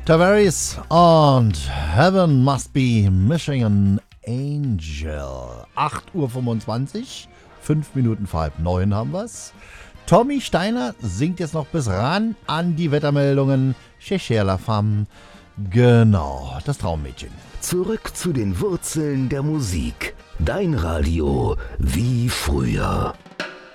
Tavares und Heaven Must Be Missing an Angel. 8:25 Uhr, 5 Minuten vor 8:30 haben wir's. Tommy Steiner singt jetzt noch bis ran an die Wettermeldungen. Cher la femme. Genau, das Traummädchen. Zurück zu den Wurzeln der Musik. Dein Radio wie früher.